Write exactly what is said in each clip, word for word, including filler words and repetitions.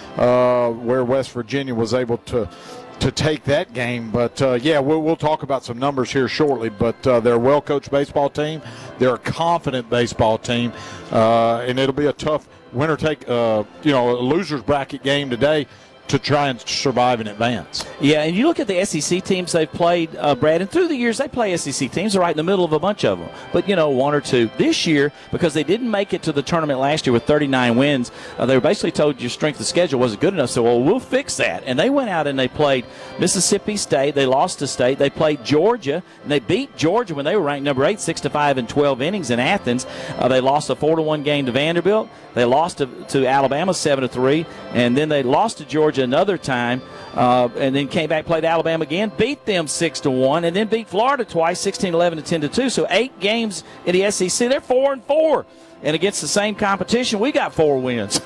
uh, where West Virginia was able to to take that game. But, uh, yeah, we'll, we'll talk about some numbers here shortly. But uh, they're a well-coached baseball team. They're a confident baseball team. Uh, and it'll be a tough winner-take, uh, you know, a loser's bracket game today to try and survive and advance. Yeah, and you look at the S E C teams they've played, uh, Brad, and through the years they play S E C teams. They're right in the middle of a bunch of them. But, you know, one or two. This year, because they didn't make it to the tournament last year with thirty-nine wins, uh, they were basically told your strength of schedule wasn't good enough. So, well, we'll fix that. And they went out and they played Mississippi State. They lost to State. They played Georgia, and they beat Georgia when they were ranked number eight, six to five in twelve innings in Athens. Uh, they lost a four to one game to Vanderbilt. They lost to, to Alabama seven to three, and then they lost to Georgia another time, uh, and then came back, played Alabama again, beat them six to one, and then beat Florida twice, sixteen eleven to ten to two. So eight games in the S E C. They're four and four. And against the same competition, we got four wins.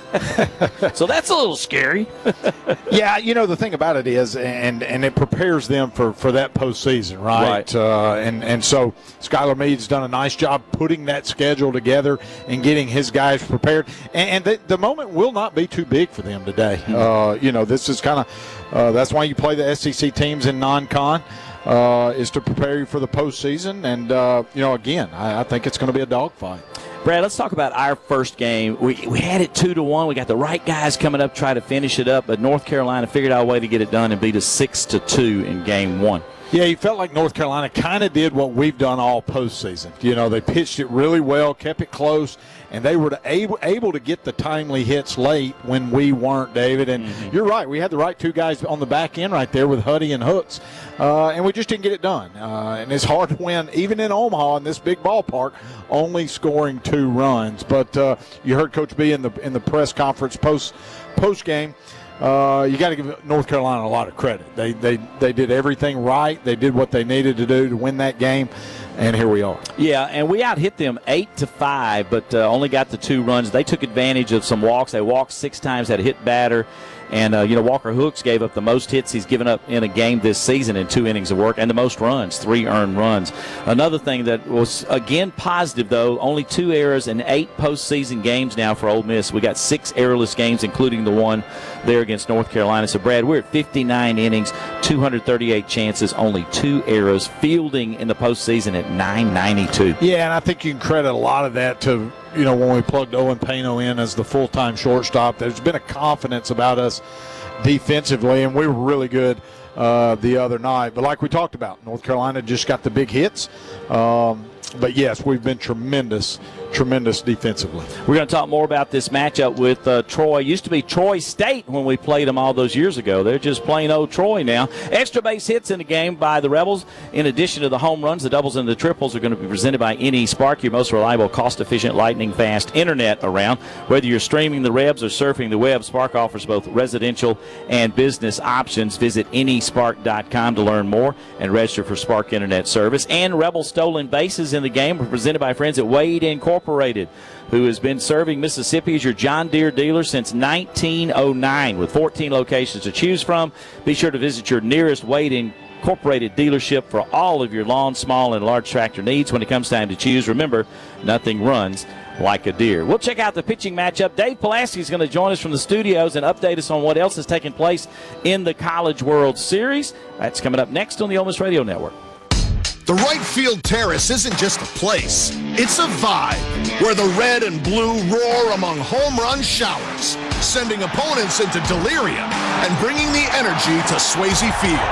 So that's a little scary. Yeah, you know, the thing about it is, and and it prepares them for, for that postseason, right? Right. Uh, and, and so Skylar Meade's done a nice job putting that schedule together and getting his guys prepared. And, and the, the moment will not be too big for them today. Mm-hmm. Uh, you know, this is kind of uh, – that's why you play the S E C teams in non-con. Uh, is to prepare you for the postseason. And, uh, you know, again, I, I think it's going to be a dogfight. Brad, let's talk about our first game. We we had it two to one. We got the right guys coming up, try to finish it up, but North Carolina figured out a way to get it done and beat us six to two in game one. Yeah, you felt like North Carolina kind of did what we've done all postseason. You know, they pitched it really well, kept it close, and they were able, able to get the timely hits late when we weren't, David. And mm-hmm. You're right, we had the right two guys on the back end right there with Huddy and Hooks, uh, and we just didn't get it done. Uh, and it's hard to win, even in Omaha, in this big ballpark, only scoring two runs. But uh, you heard Coach B in the in the press conference post post game. Uh, you got to give North Carolina a lot of credit. They they they did everything right. They did what they needed to do to win that game, and here we are. Yeah, and we out-hit them eight to five, but uh, only got the two runs. They took advantage of some walks. They walked six times, had a hit batter. And, uh, you know, Walker Hooks gave up the most hits he's given up in a game this season in two innings of work, and the most runs, three earned runs. Another thing that was, again, positive, though, only two errors in eight postseason games now for Ole Miss. We got six errorless games, including the one there against North Carolina. So, Brad, we're at fifty-nine innings, two hundred thirty-eight chances, only two errors, fielding in the postseason at nine ninety-two. Yeah, and I think you can credit a lot of that to, you know, when we plugged Owen Pano in as the full-time shortstop. There's been a confidence about us defensively, and we were really good uh, the other night. But like we talked about, North Carolina just got the big hits. Um, but, yes, we've been tremendous, tremendous defensively. We're going to talk more about this matchup with uh, Troy. It used to be Troy State when we played them all those years ago. They're just plain old Troy now. Extra base hits in the game by the Rebels. In addition to the home runs, the doubles and the triples are going to be presented by N E Spark, your most reliable, cost-efficient, lightning-fast internet around. Whether you're streaming the Rebs or surfing the web, Spark offers both residential and business options. Visit N E Spark dot com to learn more and register for Spark Internet service. And Rebel stolen bases in the game are presented by friends at Wade Incorporated, who has been serving Mississippi as your John Deere dealer since nineteen oh nine with fourteen locations to choose from. Be sure to visit your nearest Wade Incorporated dealership for all of your lawn, small, and large tractor needs. When it comes time to choose, remember, nothing runs like a deer. We'll check out the pitching matchup. Dave Pulaski is going to join us from the studios and update us on what else is taking place in the College World Series. That's coming up next on the Ole Miss Radio Network. The right field terrace isn't just a place, it's a vibe where the red and blue roar among home run showers, sending opponents into delirium and bringing the energy to Swayze Field.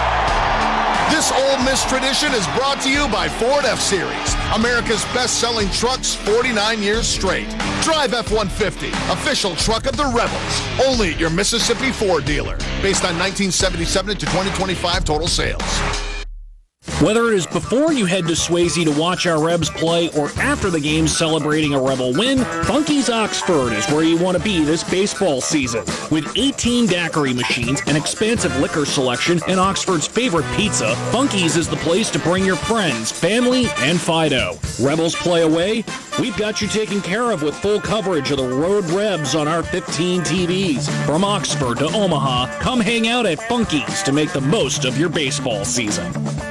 This Ole Miss tradition is brought to you by Ford F-Series, America's best-selling trucks forty-nine years straight. Drive F one fifty, official truck of the Rebels, only at your Mississippi Ford dealer, based on nineteen seventy-seven to twenty twenty-five total sales. Whether it is before you head to Swayze to watch our Rebs play or after the game celebrating a Rebel win, Funky's Oxford is where you want to be this baseball season. With eighteen daiquiri machines, an expansive liquor selection, and Oxford's favorite pizza, Funky's is the place to bring your friends, family, and Fido. Rebels play away? We've got you taken care of with full coverage of the Road Rebs on our fifteen T Vs. From Oxford to Omaha, come hang out at Funky's to make the most of your baseball season.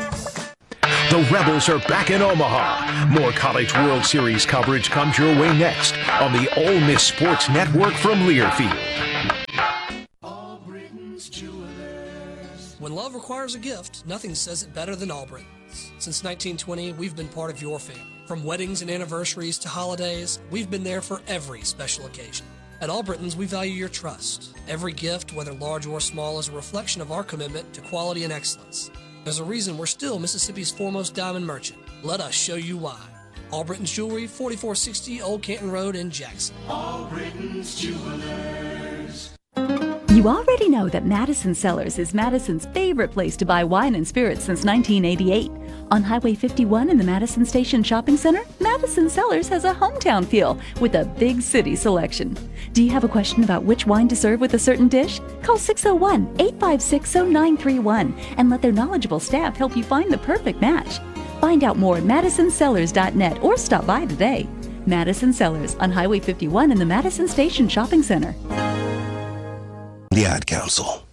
The Rebels are back in Omaha. More College World Series coverage comes your way next on the Ole Miss Sports Network from Learfield. When love requires a gift, nothing says it better than Albritton's. Since nineteen twenty, we've been part of your family. From weddings and anniversaries to holidays, we've been there for every special occasion. At Albritton's, we value your trust. Every gift, whether large or small, is a reflection of our commitment to quality and excellence. There's a reason we're still Mississippi's foremost diamond merchant. Let us show you why. Albritton's Jewelry, forty-four sixty Old Canton Road in Jackson. Albritton's Jewelers. You already know that Madison Cellars is Madison's favorite place to buy wine and spirits since nineteen eighty-eight. On Highway fifty-one in the Madison Station Shopping Center, Madison Cellars has a hometown feel with a big city selection. Do you have a question about which wine to serve with a certain dish? Call six oh one, eight five six, oh nine three one and let their knowledgeable staff help you find the perfect match. Find out more at madison cellars dot net or stop by today. Madison Cellars on Highway fifty-one in the Madison Station Shopping Center. The Ad Council.